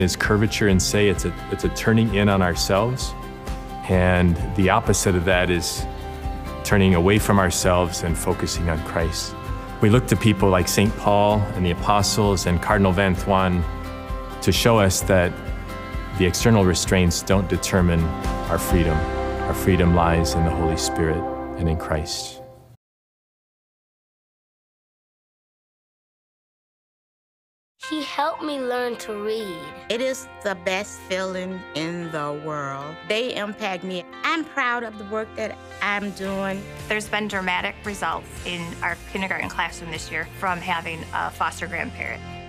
is curvature and say it's a turning in on ourselves. And the opposite of that is turning away from ourselves and focusing on Christ. We look to people like St. Paul and the apostles and Cardinal Van Thuan to show us that the external restraints don't determine our freedom. Our freedom lies in the Holy Spirit and in Christ. He helped me learn to read. It is the best feeling in the world. They impact me. I'm proud of the work that I'm doing. There's been dramatic results in our kindergarten classroom this year from having a foster grandparent.